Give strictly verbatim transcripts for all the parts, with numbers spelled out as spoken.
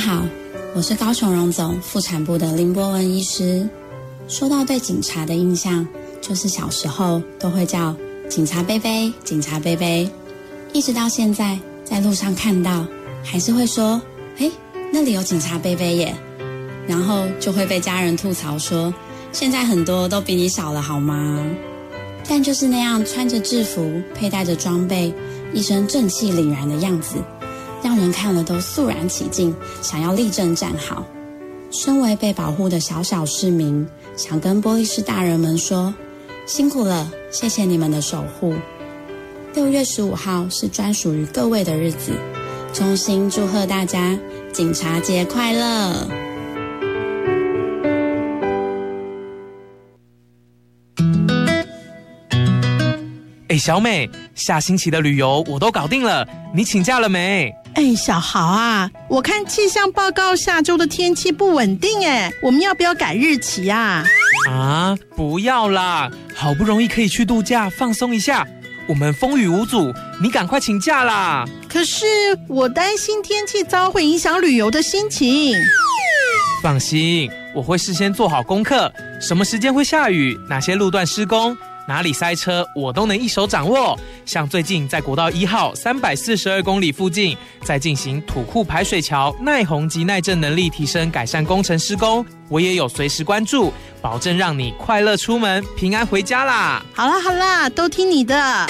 好，我是高雄荣总妇产部的林博文医师。说到对警察的印象，就是小时候都会叫警察贝贝，警察贝贝，一直到现在在路上看到还是会说，诶，那里有警察贝贝耶，然后就会被家人吐槽说，现在很多都比你少了好吗？但就是那样穿着制服，佩戴着装备，一身正气凛然的样子，让人看了都肃然起敬，想要立正站好。身为被保护的小小市民，想跟玻璃市大人们说，辛苦了，谢谢你们的守护。六月十五号是专属于各位的日子，衷心祝贺大家警察节快乐。 哎，小美，下星期的旅游我都搞定了，你请假了没？ 哎，小豪啊，我看气象报告下周的天气不稳定哎，我们要不要改日期啊？ 啊，不要啦，好不容易可以去度假放松一下，我们风雨无阻，你赶快请假啦。 可是我担心天气糟会影响旅游的心情。 放心，我会事先做好功课，什么时间会下雨，哪些路段施工，哪里塞车，我都能一手掌握。像最近在国道一号三百四十二公里附近，在进行土库排水桥耐洪及耐震能力提升改善工程施工，我也有随时关注，保证让你快乐出门，平安回家啦。 好啦好啦，都听你的。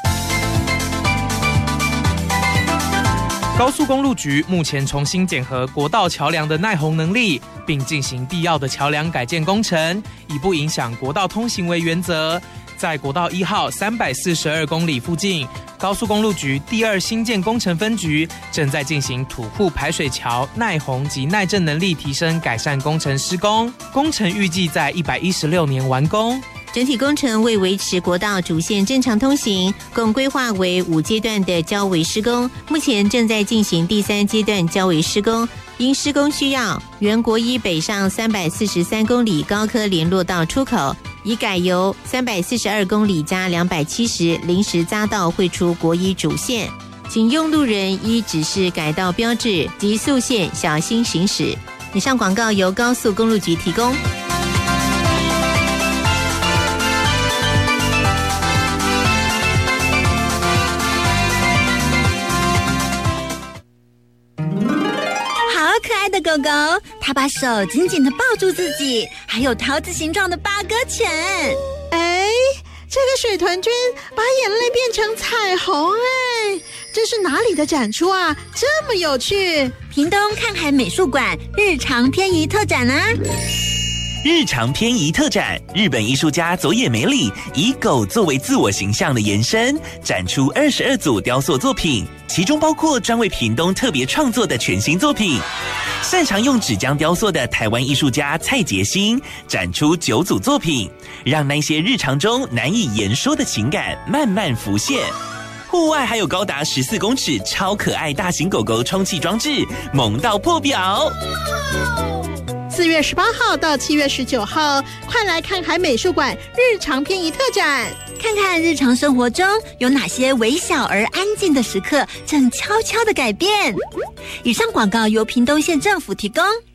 高速公路局目前重新检核国道桥梁的耐洪能力，并进行必要的桥梁改建工程，以不影响国道通行为原则。在国道一号三百四十二公里附近，高速公路局第二新建工程分局正在进行土库排水桥耐洪及耐震能力提升改善工程施工，工程预计在一百一十六年完工。 整体工程为维持国道主线正常通行，共规划为五阶段的交围施工，目前正在进行第三阶段交围施工。因施工需要，原国一北上三百四十三公里高科联络道出口已改由三百四十二公里加两百七十临时匝道汇出国一主线，请用路人依指示改道标志及速线小心行驶。以上广告由高速公路局提供。 的狗狗，它把手紧紧地抱住自己，还有桃子形状的八哥犬。 哎，这个水豚君把眼泪变成彩虹，哎，这是哪里的展出啊？这么有趣！ 屏东看海美术馆日常偏移特展啊。 日常偏移特展，日本艺术家佐野美里以狗作为自我形象的延伸，展出二十二组雕塑作品，其中包括专为屏东特别创作的全新作品。擅长用纸浆雕塑的台湾艺术家蔡杰新展出九组作品，让那些日常中难以言说的情感慢慢浮现。户外还有高达十四公尺超可爱大型狗狗充气装置，萌到破表。 四月十八号到七月十九号，快来看海美术馆日常偏移特展， 看看日常生活中有哪些微小而安静的时刻正悄悄地改变。以上广告由屏东县政府提供。